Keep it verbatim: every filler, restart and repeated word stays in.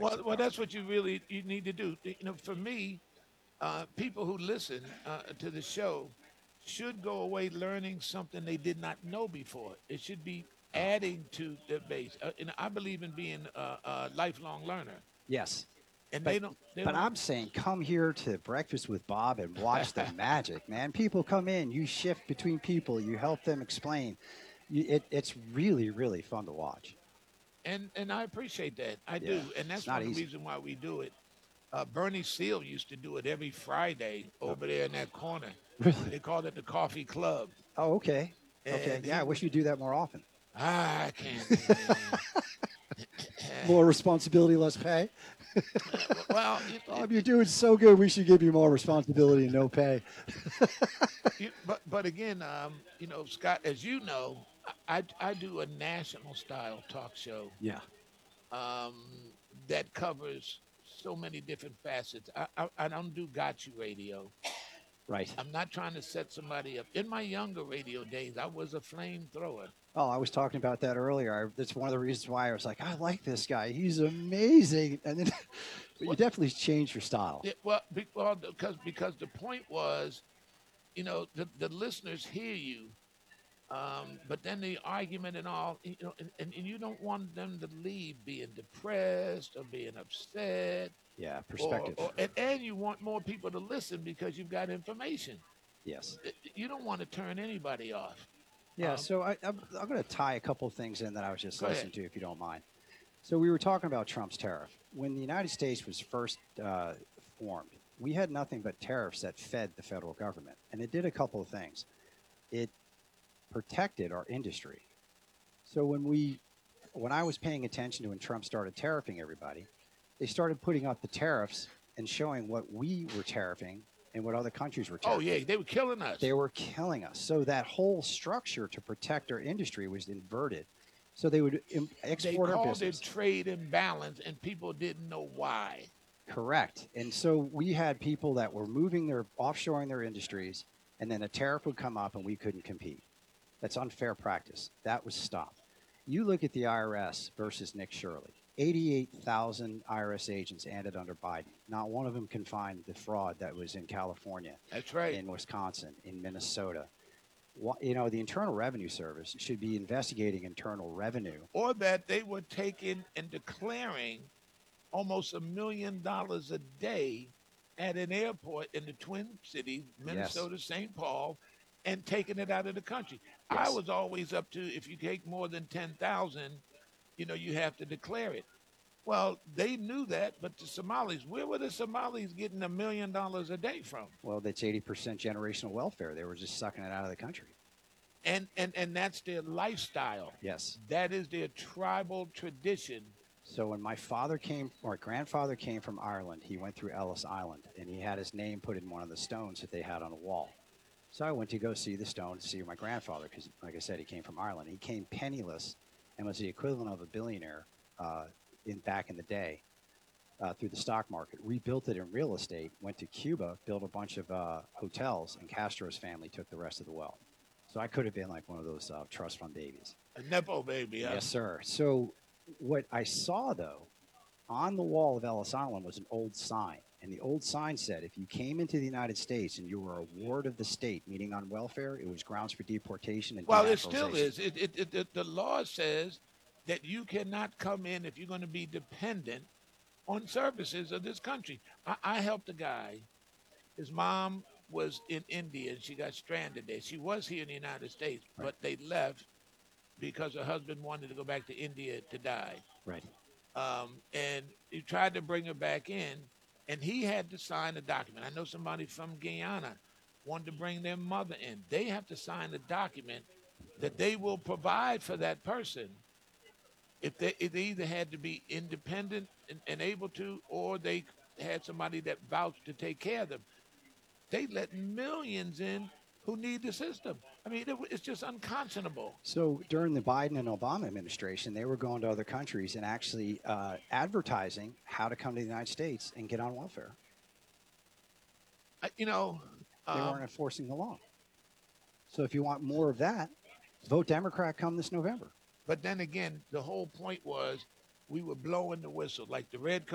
Well, exit well, from. that's what you really you need to do. You know, for me, uh, people who listen uh, to the show should go away learning something they did not know before. It should be Oh, adding to the base. Uh, and I believe in being a, a lifelong learner. yes. And But they don't, they but don't. I'm saying come here to Breakfast with Bob and watch the magic, man. People come in, you shift between people, you help them explain. You, it, it's really really fun to watch. and and I appreciate that. I Yeah, do, and it's that's not one of the easy. reasons why we do it. Uh, Bernie Seal used to do it every Friday Oh, over there in that corner. really? They called it the Coffee Club, Oh, okay. Okay. and Yeah, he I wish would. you do that more often. I can't, man. More responsibility, less pay. Uh, well, it, it, Bob, you're doing so good. We should give you more responsibility and no pay. you, but but again, um, you know, Scott, as you know, I I do a national style talk show Yeah. um, that covers so many different facets. I, I I don't do got you radio. Right. I'm not trying to set somebody up. In my younger radio days, I was a flamethrower. Oh, I was talking about that earlier. I, that's one of the reasons why I was like, I like this guy. He's amazing. And then, but you What? definitely changed your style. Yeah, well, be, well, because because the point was, you know, the the listeners hear you, um, but then the argument and all, you know, and, and, and you don't want them to leave being depressed or being upset, Yeah, or, perspective. or and, and you want more people to listen because you've got information. Yes. Uh, You don't want to turn anybody off. Yeah. Um, So I, I'm, I'm going to tie a couple of things in that I was just go ahead. listening to, if you don't mind. So we were talking about Trump's tariff. When the United States was first uh, formed, we had nothing but tariffs that fed the federal government. And it did a couple of things. It protected our industry. So when we when I was paying attention to when Trump started tariffing everybody, they started putting up the tariffs and showing what we were tariffing and what other countries were Oh tariffing. yeah, they were killing They us. were killing us. So that whole structure to protect our industry was inverted. So they would im- They export our called it business. trade imbalance, and people didn't know why. Correct. And so we had people that were moving their offshoring their industries, and then a tariff would come up and we couldn't compete. That's unfair practice. That was stopped. You look at the I R S versus Nick Shirley. eighty-eight thousand I R S agents ended under Biden. Not one of them can find the fraud that was in California, That's right. in Wisconsin, in Minnesota. Wha- You know, the Internal Revenue Service should be investigating internal revenue. Or that they were taking and declaring almost a million dollars a day at an airport in the Twin Cities, Yes, Minnesota, Saint Paul, and taking it out of the country. I yes. was always up to if you take more than ten thousand, you know, you have to declare it. Well, they knew that, but the Somalis, where were the Somalis getting a million dollars a day from? Well, that's eighty percent generational welfare. They were just sucking it out of the country. And and and that's their lifestyle. Yes. That is their tribal tradition. So when my father came, or grandfather came from Ireland, he went through Ellis Island and he had his name put in one of the stones that they had on a wall. So I went to go see the stone to see my grandfather because, like I said, he came from Ireland. He came penniless and was the equivalent of a billionaire uh, in back in the day uh, through the stock market. Rebuilt it in real estate. Went to Cuba, built a bunch of uh, hotels, and Castro's family took the rest of the wealth. So I could have been like one of those uh, trust fund babies. A Nepo baby, huh? Yes, sir. So what I saw though on the wall of Ellis Island was an old sign. And the old sign said if you came into the United States and you were a ward of the state, meaning on welfare, it was grounds for deportation and Well, it still denaturalization. is. It, it, it, the, the law says that you cannot come in if you're going to be dependent on services of this country. I, I helped a guy. His mom was in India and she got stranded there. She was here in the United States, Right, but they left because her husband wanted to go back to India to die. right. Um, and he tried to bring her back in, and he had to sign a document. I know somebody from Guyana wanted to bring their mother in. They have to sign a document that they will provide for that person if they, if they either had to be independent and, and able to, or they had somebody that vouched to take care of them. They let millions in who need the system. I mean, it, it's just unconscionable. So during the Biden and Obama administration, they were going to other countries and actually uh, advertising how to come to the United States and get on welfare. I, you know, They weren't um, enforcing the law. So if you want more of that, vote Democrat come this November. but then again, the whole point was we were blowing the whistle like the red